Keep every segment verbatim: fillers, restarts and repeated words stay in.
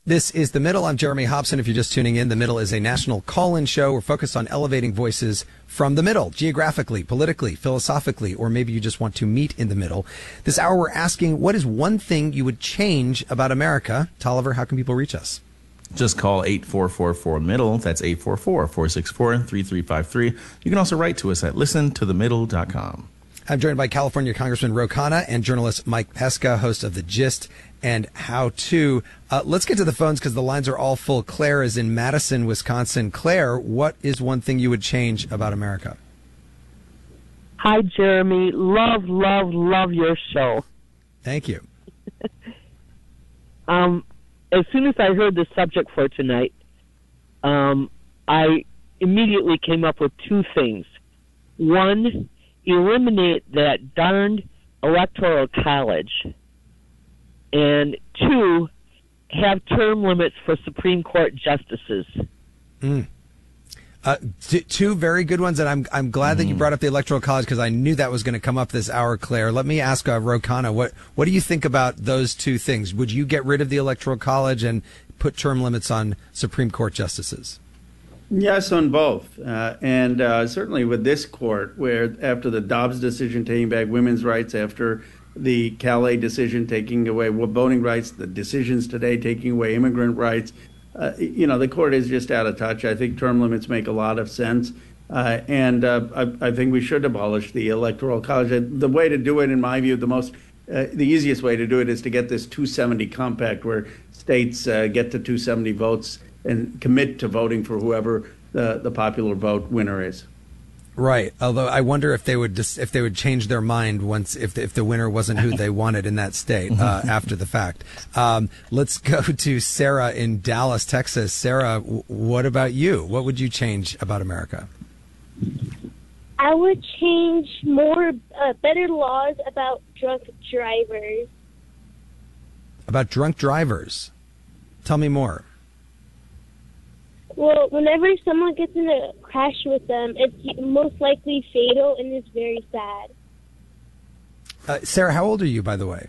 This is The Middle. I'm Jeremy Hobson. If you're just tuning in, The Middle is a national call-in show. We're focused on elevating voices from the middle, geographically, politically, philosophically, or maybe you just want to meet in the middle. This hour, we're asking, what is one thing you would change about America? Tolliver, how can people reach us? Just call eight four four four middle. That's eight four four, four six four, three three five three. You can also write to us at listen to the middle dot com. I'm joined by California Congressman Ro Khanna and journalist Mike Pesca, host of The Gist and How To. Uh, let's get to the phones because the lines are all full. Claire is in Madison, Wisconsin. Claire, what is one thing you would change about America? Hi, Jeremy. Love, love, love your show. Thank you. um, as soon as I heard the subject for tonight, um, I immediately came up with two things. One, eliminate that darned electoral college. And two, have term limits for Supreme Court justices. Mm. Uh, t- two very good ones, and I'm I'm glad mm. that you brought up the Electoral College because I knew that was going to come up this hour, Claire. Let me ask uh, Ro Khanna, what what do you think about those two things? Would you get rid of the Electoral College and put term limits on Supreme Court justices? Yes, on both. Uh, and uh, certainly with this court, where after the Dobbs decision taking back women's rights, after the Calais decision taking away voting rights, the decisions today taking away immigrant rights, uh, you know, the court is just out of touch. I think term limits make a lot of sense. Uh, and uh, I, I think we should abolish the Electoral College. The way to do it, in my view, the most uh, the easiest way to do it is to get this two seventy compact where states uh, get to two seventy votes and commit to voting for whoever the, the popular vote winner is. Right. Although I wonder if they would just, if they would change their mind once if the, if the winner wasn't who they wanted in that state uh, after the fact. Um, let's go to Sarah in Dallas, Texas. Sarah, w- what about you? What would you change about America? I would change more, uh, better laws about drunk drivers. About drunk drivers? Tell me more. Well, whenever someone gets in a crash with them, it's most likely fatal and it's very sad. Uh, Sarah, how old are you, by the way?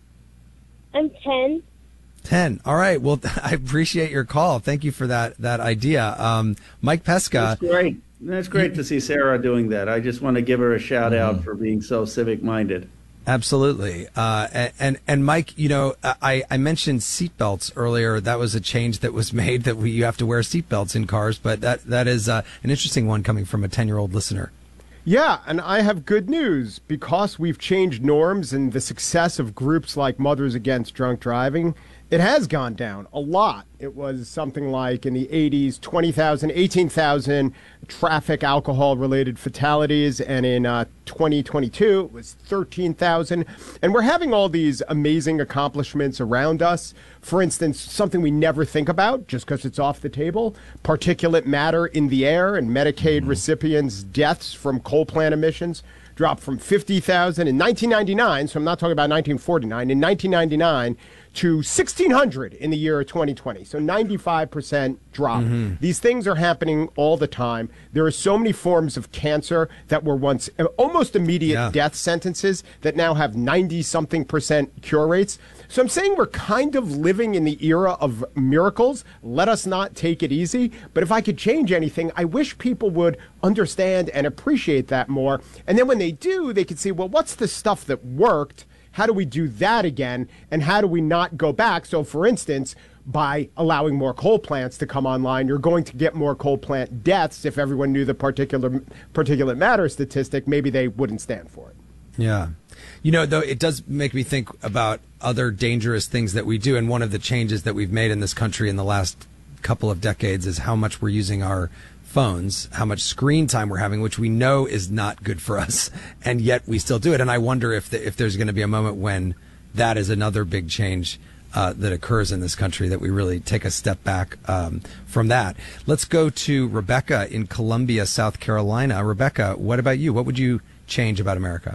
I'm ten. ten. All right. Well, I appreciate your call. Thank you for that that idea. Um, Mike Pesca. That's great. That's great to see Sarah doing that. I just want to give her a shout out mm-hmm. for being so civic-minded. Absolutely. Uh, and, and, and Mike, you know, I, I mentioned seatbelts earlier. That was a change that was made that we, you have to wear seatbelts in cars. But that, that is uh, an interesting one coming from a ten-year-old listener. Yeah, and I have good news. Because we've changed norms and the success of groups like Mothers Against Drunk Driving, it has gone down a lot. It was something like in the eighties, twenty thousand, eighteen thousand traffic alcohol-related fatalities, and in uh, twenty twenty-two, it was thirteen thousand. And we're having all these amazing accomplishments around us. For instance, something we never think about, just because it's off the table, particulate matter in the air and Medicaid mm-hmm. recipients' deaths from coal plant emissions dropped from fifty thousand in nineteen ninety-nine, so I'm not talking about nineteen forty-nine, in nineteen ninety-nine, to sixteen hundred in the year of twenty twenty. So ninety-five percent drop. Mm-hmm. These things are happening all the time. There are so many forms of cancer that were once almost immediate yeah. death sentences that now have ninety-something percent cure rates. So I'm saying we're kind of living in the era of miracles. Let us not take it easy. But if I could change anything, I wish people would understand and appreciate that more. And then when they do, they could see, well, what's the stuff that worked? How do we do that again? And how do we not go back? So, for instance, by allowing more coal plants to come online, you're going to get more coal plant deaths. If everyone knew the particular particulate matter statistic, maybe they wouldn't stand for it. Yeah. You know, though, it does make me think about other dangerous things that we do. And one of the changes that we've made in this country in the last couple of decades is how much we're using our phones, how much screen time we're having, which we know is not good for us, and yet we still do it. And I wonder if the, if there's going to be a moment when that is another big change uh, that occurs in this country, that we really take a step back um, from that. Let's go to Rebecca in Columbia, South Carolina. Rebecca, what about you? What would you change about America?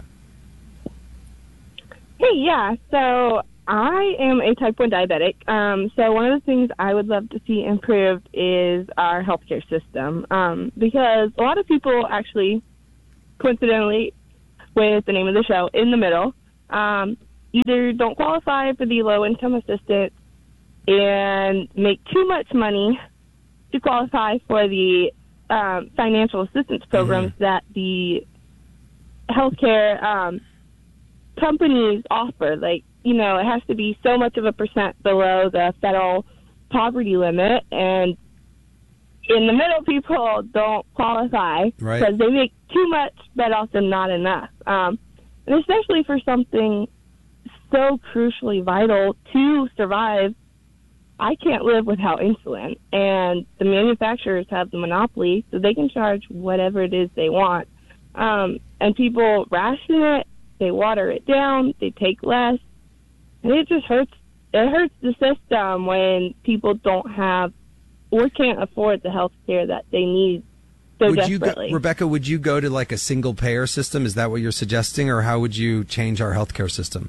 Hey, yeah. So I am a type one diabetic. Um, so one of the things I would love to see improved is our healthcare system, um, because a lot of people actually, coincidentally, with the name of the show, in the middle, um, either don't qualify for the low-income assistance and make too much money to qualify for the um, financial assistance programs mm-hmm. that the healthcare um, companies offer. Like, you know, it has to be so much of a percent below the federal poverty limit, and in the middle, people don't qualify right. because they make too much, but also not enough. Um, and especially for something so crucially vital to survive, I can't live without insulin. And the manufacturers have the monopoly, so they can charge whatever it is they want. Um, and people ration it, they water it down, they take less, and it just hurts. It hurts the system when people don't have or can't afford the health care that they need so would desperately. You go, Rebecca, would you go to like a single payer system? Is that what you're suggesting, or how would you change our healthcare system?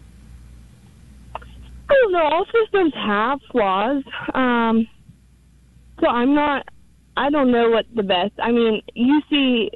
I don't know. All systems have flaws. Um, so I'm not, I don't know what the best, I mean, you see,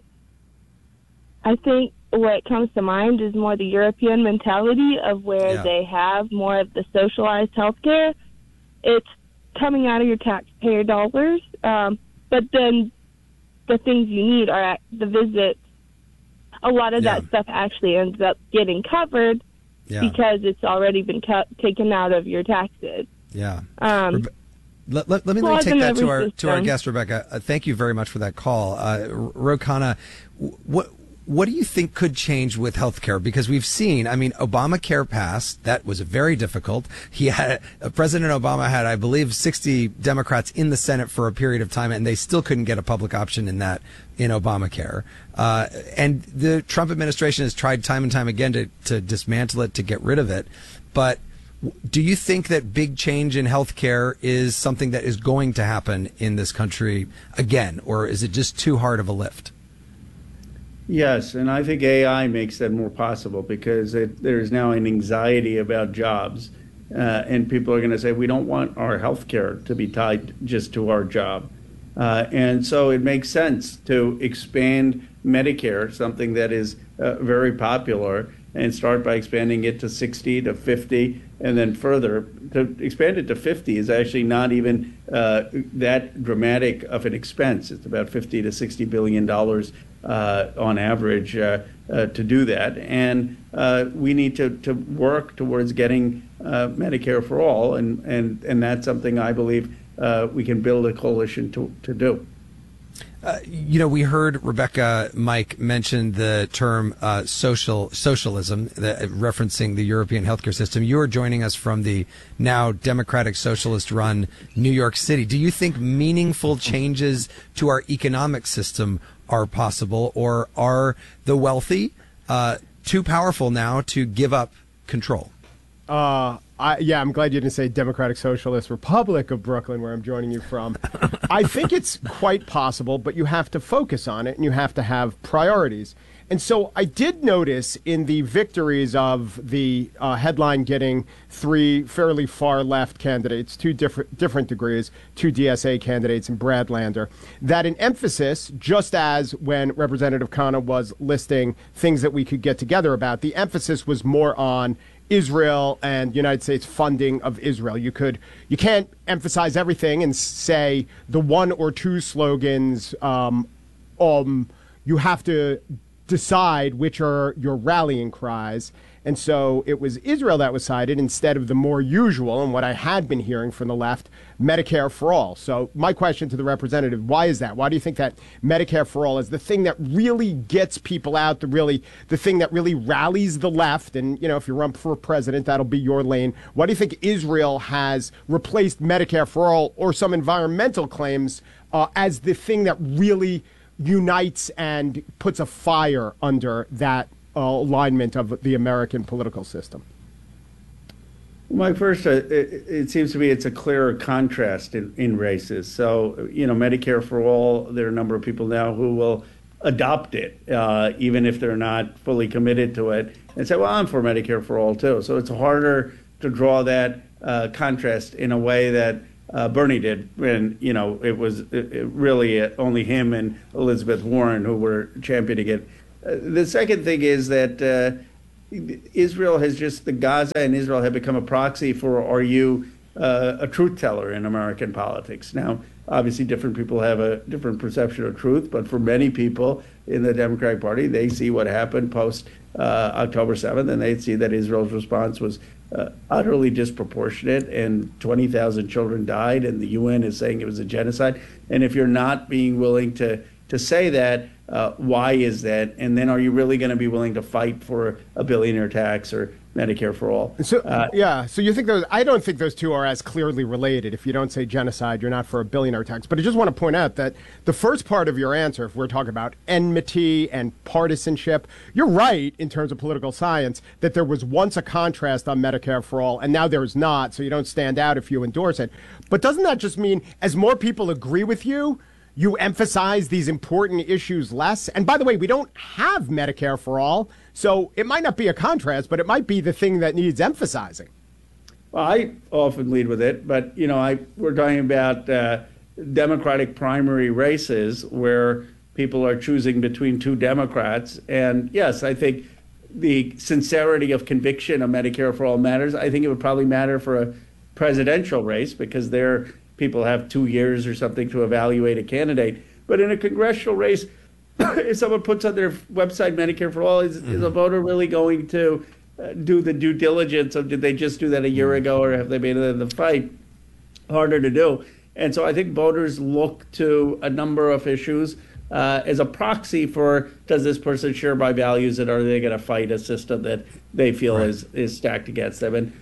I think what comes to mind is more the European mentality of where yeah. they have more of the socialized healthcare. It's coming out of your taxpayer dollars, um, but then the things you need are at the visits. A lot of yeah. that stuff actually ends up getting covered yeah. because it's already been cut, taken out of your taxes. Yeah. Um, Rebe- let, let, let me, let me take that to our to our guest, Rebecca. Uh, thank you very much for that call. Uh, Ro Khanna, what What do you think could change with healthcare? Because we've seen, I mean, Obamacare passed. That was very difficult. He had, uh, President Obama had, I believe, sixty Democrats in the Senate for a period of time, and they still couldn't get a public option in that, in Obamacare. Uh, and the Trump administration has tried time and time again to, to dismantle it, to get rid of it. But do you think that big change in healthcare is something that is going to happen in this country again, or is it just too hard of a lift? Yes, and I think A I makes that more possible because it, there is now an anxiety about jobs, uh, and people are going to say, we don't want our health care to be tied just to our job. Uh, and so it makes sense to expand Medicare, something that is uh, very popular, and start by expanding it to sixty, to fifty, and then further. To expand it to fifty is actually not even uh, that dramatic of an expense. It's about fifty to sixty billion dollars uh, on average uh, uh, to do that. And uh, we need to, to work towards getting uh, Medicare for all, and, and, and that's something I believe uh, we can build a coalition to, to do. Uh, you know, we heard Rebecca Mike mention the term uh, social socialism, the, referencing the European healthcare system. You are joining us from the now Democratic Socialist-run New York City. Do you think meaningful changes to our economic system are possible, or are the wealthy uh, too powerful now to give up control? Uh, I, yeah, I'm glad you didn't say Democratic Socialist Republic of Brooklyn, where I'm joining you from. I think it's quite possible, but you have to focus on it and you have to have priorities. And so I did notice in the victories of the uh, headline getting three fairly far left candidates, two different different degrees, two D S A candidates and Brad Lander, that an emphasis, just as when Representative Khanna was listing things that we could get together about, the emphasis was more on Israel and United States funding of Israel. You could, you can't emphasize everything and say the one or two slogans. Um, um, you have to decide which are your rallying cries. And so it was Israel that was cited instead of the more usual, and what I had been hearing from the left, Medicare for all. So my question to the representative, why is that? Why do you think that Medicare for all is the thing that really gets people out, the really the thing that really rallies the left? And, you know, if you run for president, that'll be your lane. Why do you think Israel has replaced Medicare for all or some environmental claims uh, as the thing that really unites and puts a fire under that uh, alignment of the American political system? Mike, first, uh, it, it seems to me it's a clearer contrast in, in races. So, you know, Medicare for all, there are a number of people now who will adopt it, uh, even if they're not fully committed to it, and say, well, I'm for Medicare for all, too. So it's harder to draw that uh, contrast in a way that Uh, Bernie did when, you know, it was it, it really uh, only him and Elizabeth Warren who were championing it. Uh, the second thing is that uh, Israel has just, the Gaza and Israel have become a proxy for, are you uh, a truth teller in American politics. Now, obviously, different people have a different perception of truth, but for many people in the Democratic Party, they see what happened post uh, October seventh, and they see that Israel's response was uh, utterly disproportionate, and twenty thousand children died, and the U N is saying it was a genocide. And if you're not being willing to to say that, uh, why is that? And then are you really going to be willing to fight for a billionaire tax or Medicare for all? So, uh, yeah, so you think those, I don't think those two are as clearly related. If you don't say genocide, you're not for a billionaire tax. But I just want to point out that the first part of your answer, if we're talking about enmity and partisanship, you're right in terms of political science that there was once a contrast on Medicare for all, and now there's not, so you don't stand out if you endorse it. But doesn't that just mean as more people agree with you, you emphasize these important issues less? And by the way, we don't have Medicare for all, so it might not be a contrast, but it might be the thing that needs emphasizing. Well, I often lead with it, but, you know, I we're talking about uh, Democratic primary races where people are choosing between two Democrats. And yes, I think the sincerity of conviction of Medicare for all matters. I think it would probably matter for a presidential race because there people have two years or something to evaluate a candidate. But in a congressional race, if someone puts on their website Medicare for all, is, mm-hmm. is a voter really going to uh, do the due diligence of did they just do that a year ago or have they made it in the fight? Harder to do. And so I think voters look to a number of issues uh, as a proxy for does this person share my values and are they going to fight a system that they feel right. is, is stacked against them? And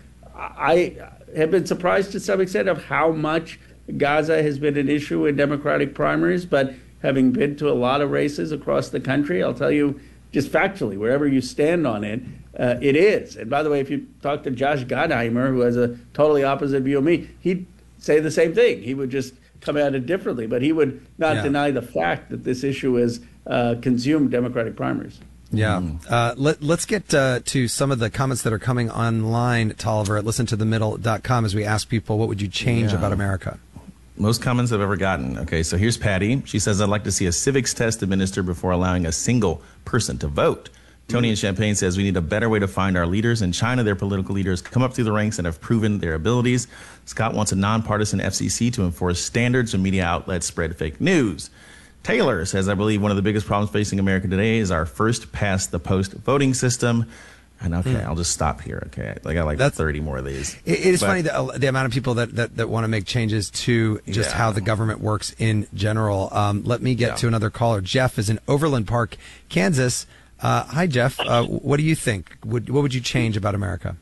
I have been surprised to some extent of how much Gaza has been an issue in Democratic primaries, but having been to a lot of races across the country, I'll tell you just factually, wherever you stand on it, uh, it is. And by the way, if you talk to Josh Gottheimer, who has a totally opposite view of me, he'd say the same thing. He would just come at it differently, but he would not yeah. deny the fact that this issue has uh, consumed Democratic primaries. Yeah. Uh, let, let's get uh, to some of the comments that are coming online, Tolliver, at listen to the middle dot com as we ask people, what would you change yeah. about America? Most comments I've ever gotten. Okay, so here's Patty. She says, I'd like to see a civics test administered before allowing a single person to vote. Tony in Champaign says we need a better way to find our leaders. In China, their political leaders come up through the ranks and have proven their abilities. Scott wants a nonpartisan F C C to enforce standards when media outlets spread fake news. Taylor says, I believe one of the biggest problems facing America today is our first past the post voting system. And okay, mm. I'll just stop here. Okay, I got like That's, thirty more of these. It, it is but, funny the, uh, the amount of people that, that, that want to make changes to just yeah. how the government works in general. Um, let me get yeah. to another caller. Jeff is in Overland Park, Kansas. Uh, hi, Jeff. Uh, what do you think? Would, what would you change about America?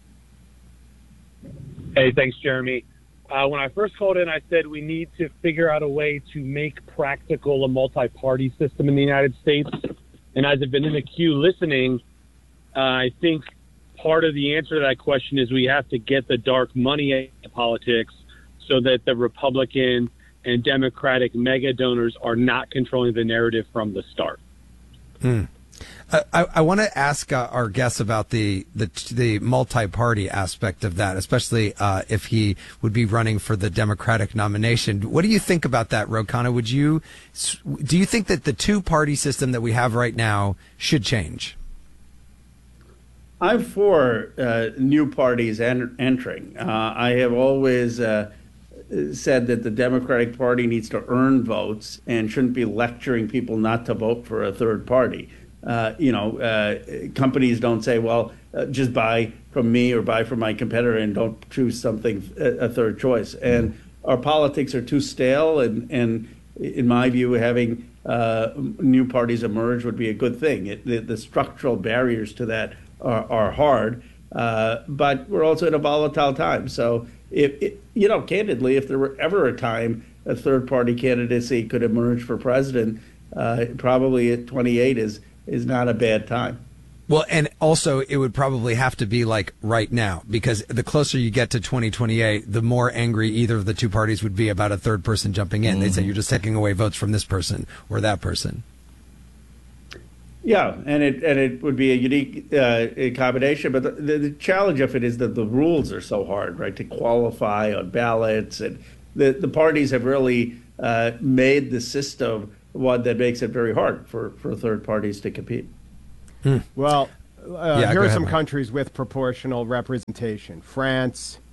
Hey, thanks, Jeremy. Uh, when I first called in, I said we need to figure out a way to make practical a multi-party system in the United States. And as I've been in the queue listening, uh, I think part of the answer to that question is we have to get the dark money out of politics so that the Republican and Democratic mega donors are not controlling the narrative from the start. Hmm. I, I want to ask uh, our guests about the, the the multi-party aspect of that, especially uh, if he would be running for the Democratic nomination. What do you think about that, Ro Khanna? Would you do you think that the two-party system that we have right now should change? I'm for uh, new parties en- entering. Uh, I have always uh, said that the Democratic Party needs to earn votes and shouldn't be lecturing people not to vote for a third party. Uh, you know, uh, companies don't say, well, uh, just buy from me or buy from my competitor and don't choose something, a, a third choice. And mm-hmm. our politics are too stale. And, and in my view, having uh, new parties emerge would be a good thing. It, the, the structural barriers to that are, are hard. Uh, but we're also in a volatile time. So, if it, you know, candidly, if there were ever a time a third party candidacy could emerge for president, uh, probably at twenty-eight is is not a bad time. Well, and also it would probably have to be like right now, because the closer you get to twenty twenty-eight, the more angry either of the two parties would be about a third person jumping in. Mm-hmm. They'd say you're just taking away votes from this person or that person. Yeah, and it and it would be a unique uh, combination. But the, the, the challenge of it is that the rules are so hard, right, to qualify on ballots. And the, the parties have really uh, made the system one that makes it very hard for, for third parties to compete. Hmm. Well, uh, yeah, here are ahead, some Mike. countries with proportional representation. France,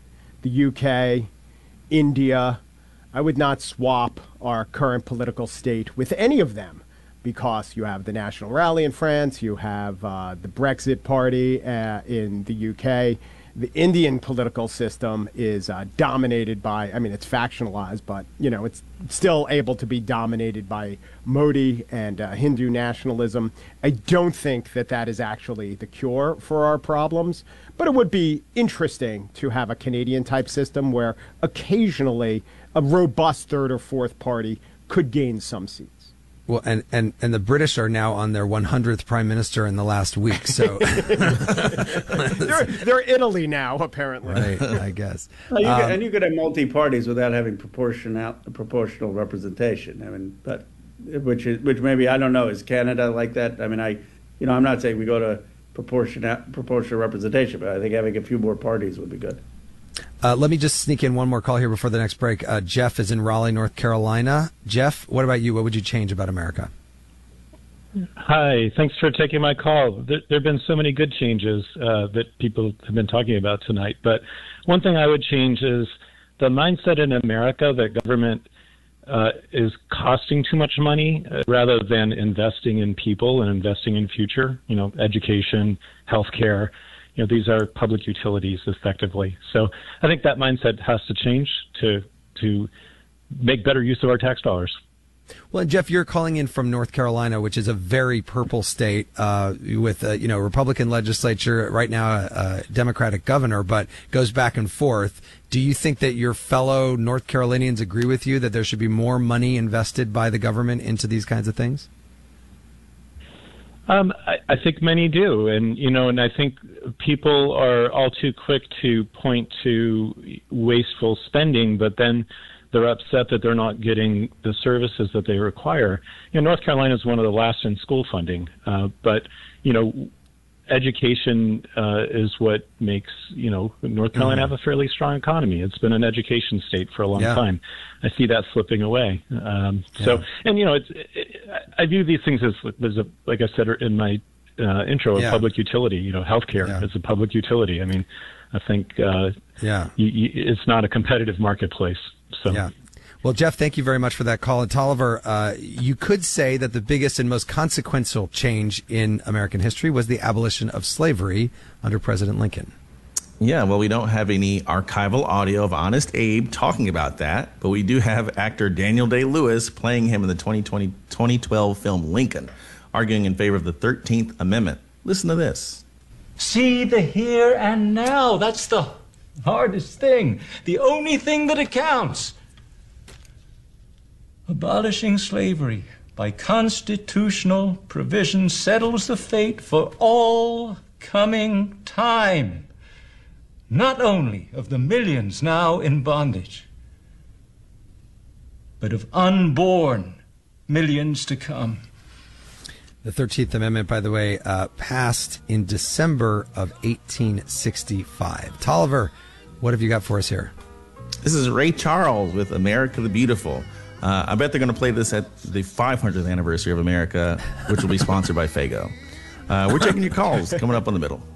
the U K, India. I would not swap our current political state with any of them, because you have the National Rally in France, you have uh, the Brexit Party uh, in the U K. The Indian political system is uh, dominated by, I mean, it's factionalized, but, you know, it's still able to be dominated by Modi and uh, Hindu nationalism. I don't think that that is actually the cure for our problems, but it would be interesting to have a Canadian-type system where occasionally a robust third or fourth party could gain some seats. Well, and, and, and the British are now on their one hundredth prime minister in the last week, so they're, they're Italy now, apparently. Right, I guess. Well, you um, could, and you could have multi-parties without having proportional proportional representation. I mean, but which is which maybe I don't know. Is Canada like that? I mean, I, you know, I'm not saying we go to proportional proportional representation, but I think having a few more parties would be good. Uh, let me just sneak in one more call here before the next break. Uh, Jeff is in Raleigh, North Carolina. Jeff, what about you? What would you change about America? Hi, thanks for taking my call. There, there have been so many good changes uh, that people have been talking about tonight. But one thing I would change is the mindset in America that government uh, is costing too much money uh, rather than investing in people and investing in future, you know, education, healthcare. You know, these are public utilities effectively. So I think that mindset has to change to to make better use of our tax dollars. Well, and Jeff, you're calling in from North Carolina, which is a very purple state uh, with a you know Republican legislature right now, a, a Democratic governor, but goes back and forth. Do you think that your fellow North Carolinians agree with you that there should be more money invested by the government into these kinds of things? Um, I, I think many do, and you know, and I think people are all too quick to point to wasteful spending, but then they're upset that they're not getting the services that they require. You know, North Carolina is one of the last in school funding, uh, but you know, education uh, is what makes you know North Carolina mm-hmm. have a fairly strong economy. It's been an education state for a long yeah. time. I see that slipping away. Um, yeah. So, and you know, it's it, I view these things as, as a, like I said in my uh, intro, yeah. a public utility. You know, healthcare yeah. is a public utility. I mean, I think uh, yeah, you, you, it's not a competitive marketplace. So. Yeah. Well, Jeff, thank you very much for that call. And Tolliver, uh, you could say that the biggest and most consequential change in American history was the abolition of slavery under President Lincoln. Yeah, well, we don't have any archival audio of Honest Abe talking about that, but we do have actor Daniel Day-Lewis playing him in the twenty twenty, twenty twelve film Lincoln, arguing in favor of the thirteenth Amendment. Listen to this. See the here and now. That's the hardest thing. The only thing that accounts. Abolishing slavery by constitutional provision settles the fate for all coming time, not only of the millions now in bondage, but of unborn millions to come. The thirteenth Amendment, by the way, uh, passed in December of eighteen sixty-five. Tolliver, what have you got for us here? This is Ray Charles with America the Beautiful. Uh, I bet they're going to play this at the five hundredth anniversary of America, which will be sponsored by Faygo. Uh, we're taking your calls coming up on The Middle.